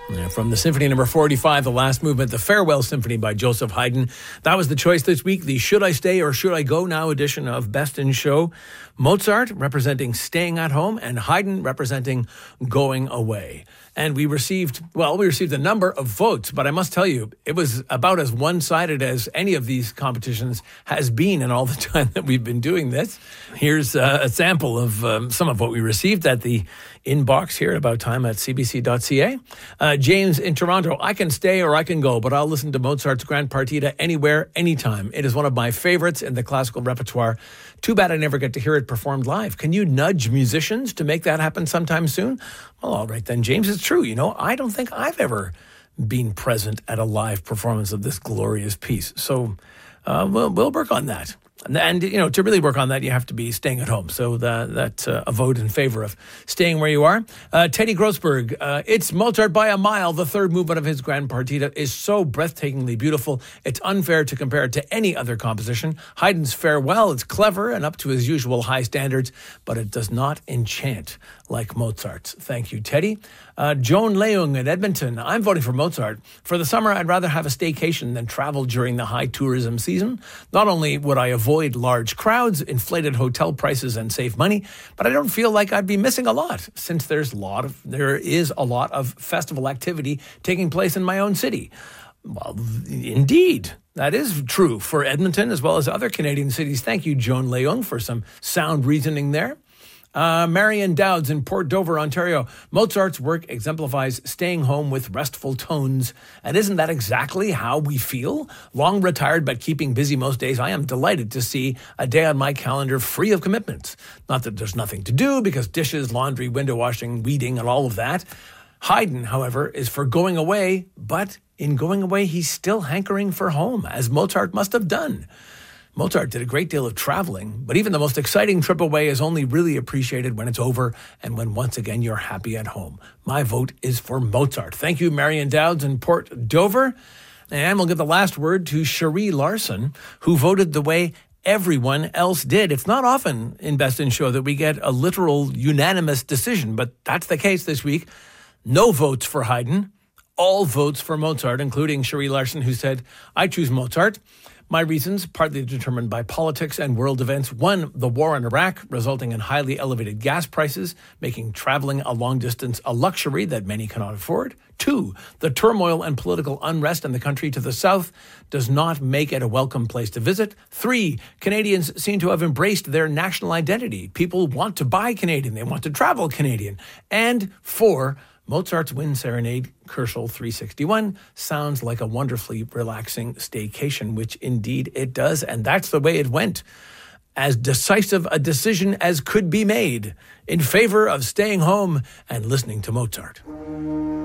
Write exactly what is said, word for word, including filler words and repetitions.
Yeah, from the Symphony number forty-five, the last movement, the Farewell Symphony by Joseph Haydn. That was the choice this week, the Should I Stay or Should I Go Now edition of Best in Show. Mozart representing staying at home and Haydn representing going away. And we received, well, we received a number of votes, but I must tell you, it was about as one-sided as any of these competitions has been in all the time that we've been doing this. Here's uh, a sample of um, some of what we received at the inbox here at about time at c b c dot c a. Uh, James in Toronto, I can stay or I can go, but I'll listen to Mozart's Grand Partita anywhere, anytime. It is one of my favorites in the classical repertoire. Too bad I never get to hear it performed live. Can you nudge musicians to make that happen sometime soon? Well, all right then, James. It's true. You know, I don't think I've ever been present at a live performance of this glorious piece. So uh, we'll, we'll work on that. And, and, you know, to really work on that, you have to be staying at home. So that, that's uh, a vote in favor of staying where you are. Uh, Teddy Grossberg, uh, it's Mozart by a mile. The third movement of his Grand Partita is so breathtakingly beautiful. It's unfair to compare it to any other composition. Haydn's Farewell is clever and up to his usual high standards, but it does not enchant like Mozart's. Thank you, Teddy. Uh, Joan Leung in Edmonton. I'm voting for Mozart. For the summer, I'd rather have a staycation than travel during the high tourism season. Not only would I avoid large crowds, inflated hotel prices, and save money, but I don't feel like I'd be missing a lot since there's a lot of there is a lot of festival activity taking place in my own city. Well, indeed. That is true for Edmonton as well as other Canadian cities. Thank you, Joan Leung, for some sound reasoning there. Uh, Marion Dowds in Port Dover, Ontario. Mozart's work exemplifies staying home with restful tones. And isn't that exactly how we feel? Long retired but keeping busy most days, I am delighted to see a day on my calendar free of commitments. Not that there's nothing to do, because dishes, laundry, window washing, weeding, and all of that. Haydn, however, is for going away, but in going away, he's still hankering for home, as Mozart must have done. Mozart did a great deal of traveling, but even the most exciting trip away is only really appreciated when it's over and when once again you're happy at home. My vote is for Mozart. Thank you, Marion Dowds in Port Dover. And we'll give the last word to Cherie Larson, who voted the way everyone else did. It's not often in Best in Show that we get a literal unanimous decision, but that's the case this week. No votes for Haydn, all votes for Mozart, including Cherie Larson, who said, I choose Mozart. My reasons, partly determined by politics and world events. One, the war in Iraq, resulting in highly elevated gas prices, making traveling a long distance a luxury that many cannot afford. Two, the turmoil and political unrest in the country to the south does not make it a welcome place to visit. Three, Canadians seem to have embraced their national identity. People want to buy Canadian. They want to travel Canadian. And four, Mozart's Wind Serenade, Kerschel three sixty-one, sounds like a wonderfully relaxing staycation, which indeed it does. And that's the way it went. As decisive a decision as could be made in favor of staying home and listening to Mozart.